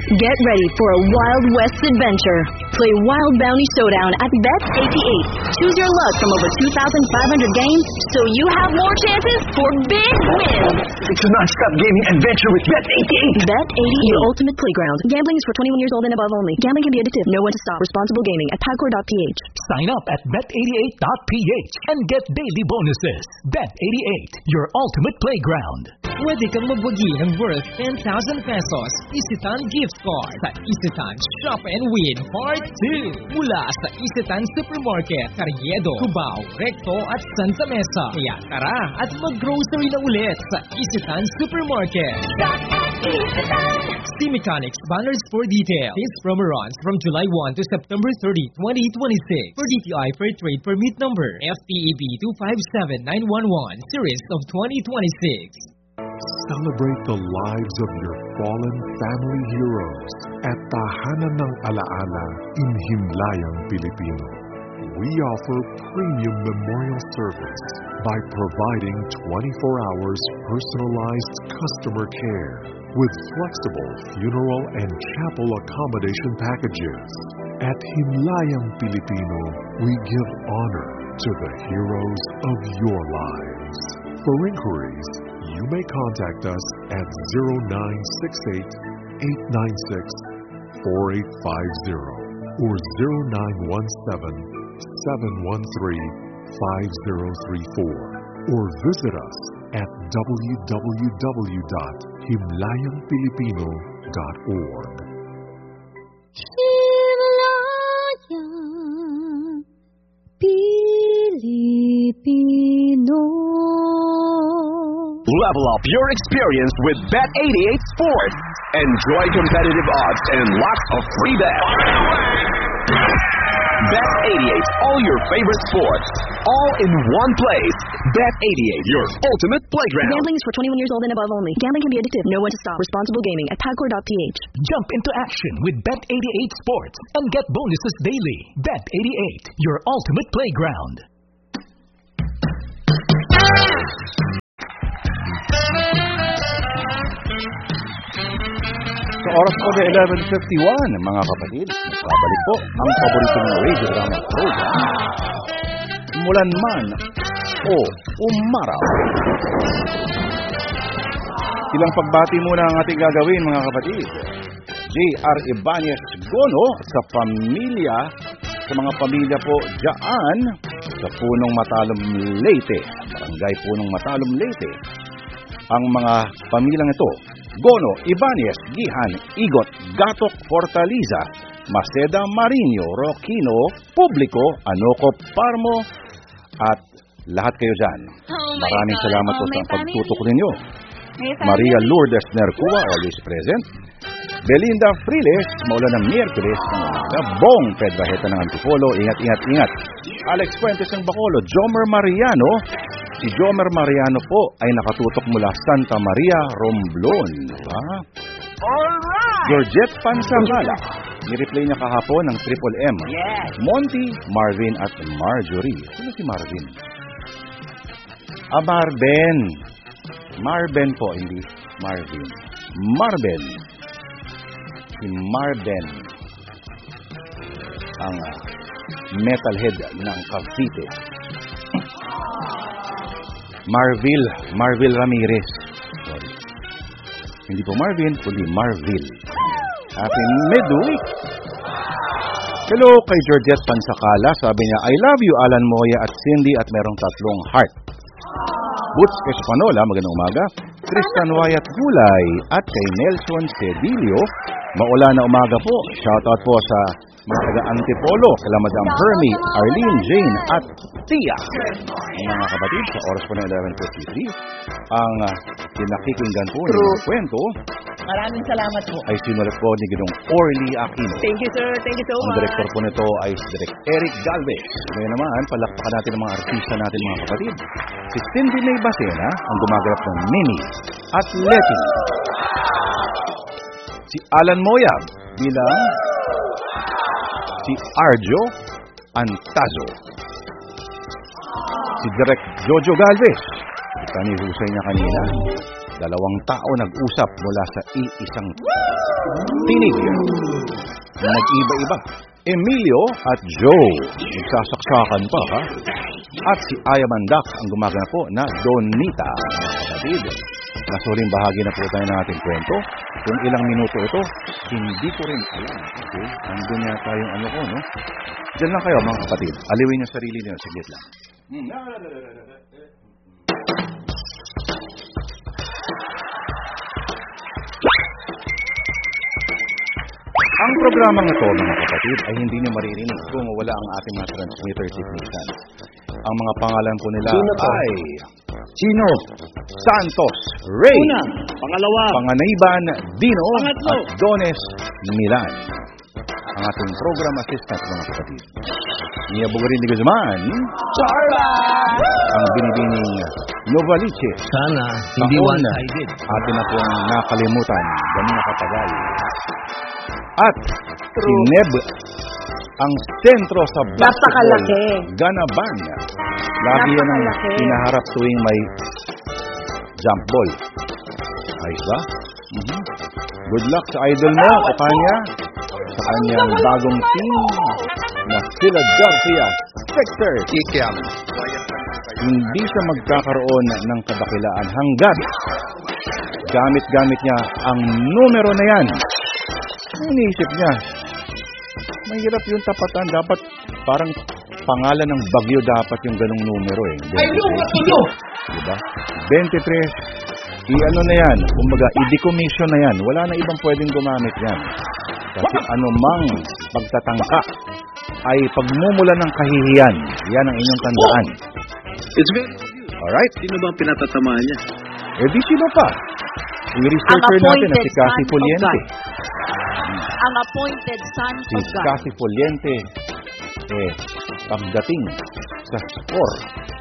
Get ready for a Wild West adventure. Play Wild Bounty Showdown at Bet88. Choose your luck from over 2,500 games, so you have more chances for big wins. It's a non-stop gaming adventure with Bet88. Bet88, your ultimate playground. Gambling is for 21 years old and above only. Gambling can be addictive. Know when to stop. Responsible gaming at Pagcor.ph. Sign up at Bet88.ph and get daily bonuses. Bet88, your ultimate playground. Pwede kang magwagi ng worth 10,000 pesos Isitan gift card sa Isitan Shop and Win Part 2 mula sa Isitan Supermarket, Carriedo, Cubao, Recto at Santa Mesa. Kaya tara at mag-grocery na ulit sa Isitan Supermarket. See Mechanics banners for details. This promo runs from July 1 to September 30, 2026 for DTI Fair Trade Permit Number FTEB 257911 Series of 2026. Celebrate the lives of your fallen family heroes at Tahanan ng Alaala in Himlayang, Pilipino. We offer premium memorial service by providing 24 hours personalized customer care with flexible funeral and chapel accommodation packages. At Himlayang, Pilipino, we give honor to the heroes of your lives. For inquiries, you may contact us at 0968-896-4850 or 0917-713-5034 or visit us at www.himlayangpilipino.org. Himlayang Pilipino. Level up your experience with Bet88 Sports. Enjoy competitive odds and lots of free bets. Bet88, all your favorite sports, all in one place. Bet88, your ultimate playground. Gambling is for 21 years old and above only. Gambling can be addictive. Know when to stop. Responsible gaming at Pagcor.ph. Jump into action with Bet88 Sports and get bonuses daily. Bet88, your ultimate playground. Sa oras po na 11:51, mga kapatid, nagbabalik po ang paborito ng radio drama program, Mulan Man o Umaraw. Ilang pagbati muna ang ating gagawin, mga kapatid. J.R. Ibanez Gono sa mga pamilya po dyan sa Punong Matalom Leyte, Barangay Punong Matalom Leyte. Ang mga pamilyang ito: Gono, Ibanez, Gihan, Igot, Gatok, Fortaliza, Maceda, Marinho, Roquino, Publico, Anoco, Parmo, at lahat kayo dyan. Maraming salamat po sa pagtutok ninyo. Maria Lourdes Nercua, always present. Belinda Friles, maulan ng Miyerkules, Bong Pedbaheta ng Antipolo, ingat. Alex Fuentes ng Bacolod, Jomer Mariano. Si Jomer Mariano po ay nakatutok mula Santa Maria, Romblon. Alright! Georgette Pansangala. Ni-replay niya kahapon ng Triple M. Yes. Monty, Marvin at Marjorie. Sino si Marvin? Marben. Marben po, hindi Marvin. Marben. Si Marben. Ang metalhead ng Cavite. Marvil Ramirez. Sorry. Hindi po Marvin, kundi Marvil. Happy midweek. Hello kay Georgette Pansakala. Sabi niya, I love you Alan Moya at Cindy at merong 3 heart. Boots Espanola, magandang umaga. Tristan Wyatt Gulay at kay Nelson Cedilio. Maula na umaga po. Shoutout po sa mga taga-Antipolo, kala Madam Hermie, Arlene, Jane at Tia. Mga kapatid, sa oras po na 11:53, ang pinakikinggan po ng kwento. Maraming salamat po. Ay sinulat po ni Ginong Orly Aquino. Thank you, sir. Thank you so much. Ang director po nito ay si Direk Eric Galvez. Ngayon naman, palakpakan natin ang mga artista natin, mga kapatid. Si Cindy May Bacena, ang gumaganap ng Mimi at Letty. Si Alan Moya bilang si Arjo Antazo. Si Direk Jojo Galvez. Kita ni Husay niya kanina. Dalawang tao nag-usap mula sa iisang tinig. Nag-iba-iba. Emilio at Joe. Nagsasaksakan pa, ha? At si Aya Mandak ang gumagana po na Donita, mga kapatid. Nasa huling bahagi na po tayo ng ating kwento. Kung ilang minuto ito, hindi ko rin alam. Okay? Nandun yata yung ano ko, no? Diyan lang kayo, mga kapatid. Aliwin yung sarili niyo. Saglit lang. Ang programang ito, mga kapatid, ay hindi niyo maririnig kung wala ang ating mga transmitter technician. Ang mga pangalan po nila ay Chino Santos Ray, Una, pangalawa, Panganayban Dino, Pangatlo. at Dones Milan. Ang ating program assistant, mga kapatid. Nia Bugarin de Guzman, ang binibining Novaliches. sana hindi Taon, one-sided. atin na pong nakalimutan, ganun nakatagal. At si Neb, ang sentro sa basketball, Napakalaki. Ganaban. Lagi yan ang Napakalaki. pinaharap tuwing may jump ball. Ayos ba? Good luck sa idol mo, sa kanya, sa kanyang bagong team na Philadelphia Sixers. Hindi siya magkakaroon ng kadakilaan hanggat gamit-gamit niya ang numero na yan. Iniisip niya, mahirap yung tapatan. Dapat parang pangalan ng bagyo dapat yung ganong numero eh. 23. Diba? 23. I-ano na yan. Kumbaga, i-decommission na yan. Wala na ibang pwedeng gumamit yan. Kasi anumang pagtatangka ay pagmumula ng kahihiyan. Yan ang inyong tandaan. It's very Alright? Sino ba ang pinatatamaan niya? Eh di sino pa? Yung researcher Ang natin na si appointed Cassie son of Puliente. God. Ang appointed son Si of God. Cassie Puliente, pagdating sa score,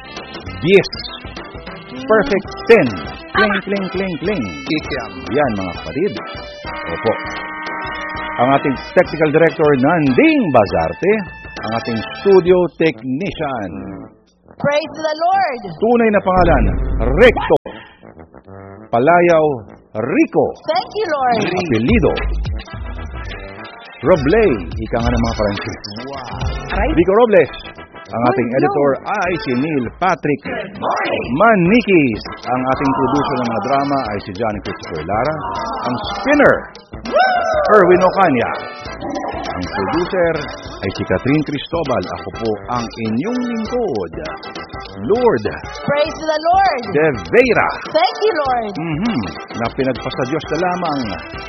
10. Perfect 10. Kling, kling, kling, kling. Yan, mga kapatid. Opo. Ang ating technical director, Nanding Bazarte. Ang ating studio technician. Praise the Lord. Tunay na pangalan, Recto Palayaw Rico. Thank you, Lord. Apelido, Robley. Ika nga ng mga Francis. Rico Robles. Ang ating editor ay si Neil Patrick Manikis. Ang ating producer ng mga drama ay si Johnny Christopher Lara. Ang spinner, Erwin Ocania. Ang producer ay si Catherine Cristobal. Ako po ang inyong lingkod, Lord Praise the Lord. De Vera. Thank you, Lord. Na pinagpasa Diyos na lamang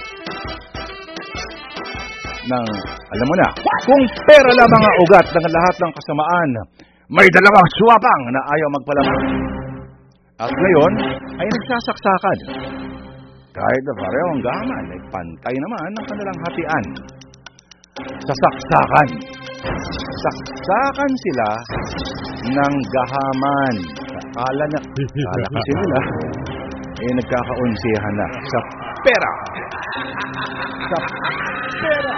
ng, alam mo na, kung pera lamang ang ugat ng lahat ng kasamaan, may dalawang suwapang na ayaw magpalaman. At ngayon, ay nagsasaksakan. Kahit na parehong gaman, ay pantay naman ang kanilang hatian. Sasaksakan. Saksakan sila ng gahaman. Kala kasi nila, nagkakaunsihan na sa pera. Sa pera.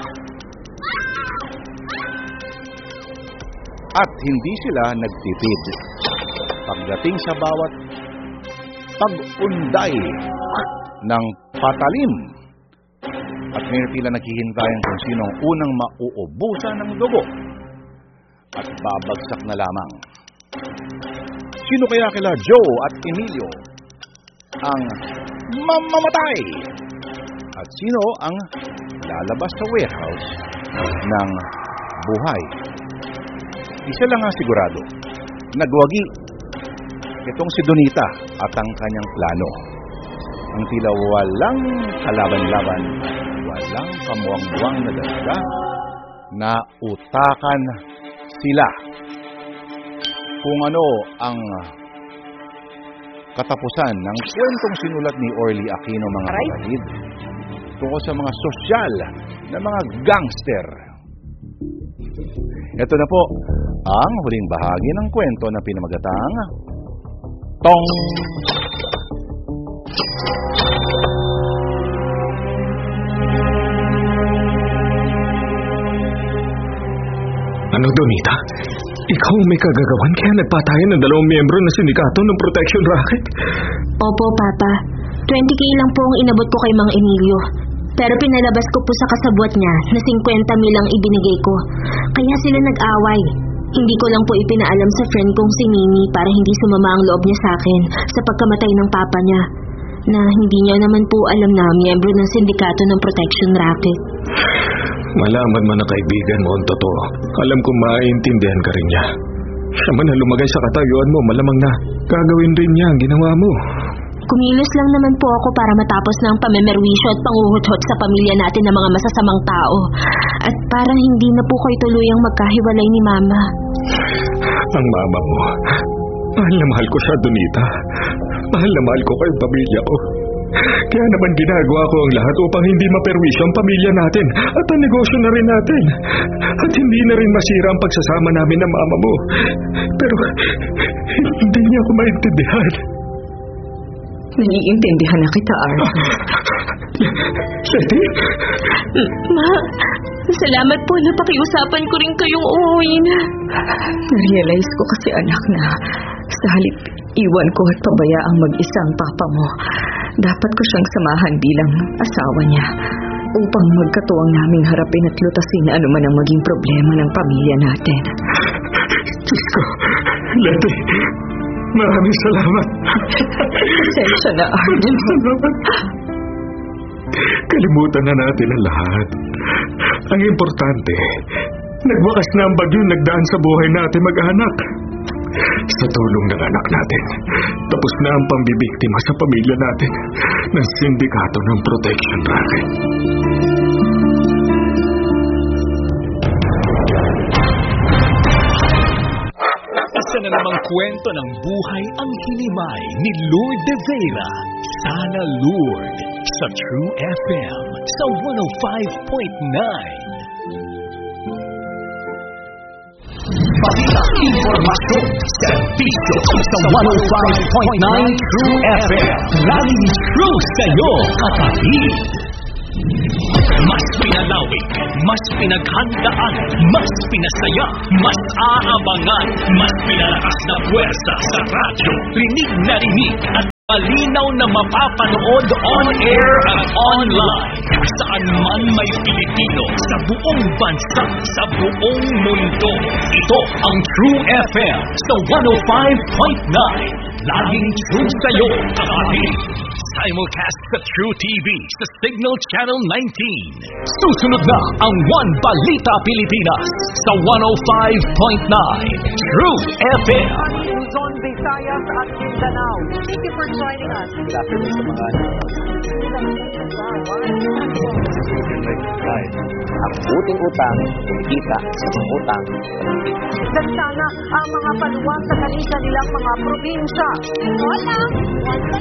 At hindi sila nagtitid. Pagdating sa bawat pag-unday ng patalim, at may pila naghihintayan kung sino ang unang mauubusan ng dugo at babagsak na lamang. Sino kaya kila Joe at Emilio ang mamamatay? At sino ang lalabas sa warehouse ng buhay? Isa lang ang sigurado, nagwagi itong si Donita at ang kanyang plano. Ang tila walang kalaban-laban, walang kamuwang-muwang na dalaga, na utakan sila. Kung ano ang katapusan ng kwentong sinulat ni Orly Aquino, mga kapatid, tungkol sa mga sosyal na mga gangster. Ito na po ang huling bahagi ng kwento na pinamagatang Tong. Ano, Donita? Ikaw ang may kagagawan kaya nagpatayan ng 2 miyembro ng sindikato ng protection racket? Opo, Papa. 20K lang po ang inabot ko kay Mang Emilio. Pero pinalabas ko po sa kasabwat niya na 50 mil ang ibinigay ko. Kaya sila nag-away. Hindi ko lang po ipinaalam sa friend kong si Mimi para hindi sumama ang loob niya sa akin sa pagkamatay ng papa niya. Na hindi niya naman po alam na miyembro ng sindikato ng protection racket. Malaman man na kaibigan mo ang totoo. Alam kong maiintindihan ka rin niya. Siya man na lumagay sa katayuan mo, malamang na gagawin rin niya ang ginawa mo. Kumilos lang naman po ako para matapos na ang pamemerwisyo at panguhuthot sa pamilya natin ng mga masasamang tao. At para hindi na po kayo tuluyang magkahiwalay ni Mama. Ang mama mo, mahal na mahal ko siya, Donita. Mahal na mahal ko kayong pamilya ko. Kaya naman ginagawa ko ang lahat upang hindi maperwisyo ang pamilya natin at ang negosyo na rin natin. At hindi na rin masira ang pagsasama namin ng mama mo. Pero hindi niya ako maintindihan. Naiintindihan na kita, Arthur. Letty? Ma, salamat po na pakiusapan ko rin kayong uuwi na. Narealize ko kasi, anak, na sa halip iwan ko at pabayaang mag-isa ang papa mo, dapat ko siyang samahan bilang asawa niya upang magkatuwang naming harapin at lutasin ano man ang maging problema ng pamilya natin. Diyos ko, Letty, maraming salamat. Pasensya na, Arthur. Salamat. Kalimutan na natin ang lahat. Ang importante, nagwakas na ang bagyong nagdaan sa buhay natin mag-anak. Sa tulong ng anak natin, tapos na ang pambibiktima sa pamilya natin ng sindikato ng protection racket. Isa na namang kwento ng buhay ang hinimay ni Lourd de Vera. Sana Lourd sa True FM sa 105.9. Balita, informasyon, serbisyo sa 105.9 True FM. Laging true sa'yo, kapatid. Mas pinalawig, mas pinaghandaan, mas pinasaya, mas aabangan, mas pinalakas na puwersa sa radyo. Rinig na rinig at malinaw na mapapanood on-air at online. Saan man may Pilipino, sa buong bansa, sa buong mundo. Ito ang True FM sa 105.9. Laging true sa'yo, kapatid. Simulcast sa True TV sa Signal Channel 19. Susunod na ang One Balita Pilipinas sa 105.9 True FM. Luzon, Visayas at Mindanao. Thank you for joining us. Good afternoon sa mga ang buting utang, kumikita sa mga utang. Sana ang mga paluwang sa kanilang mga probinsya. Hola!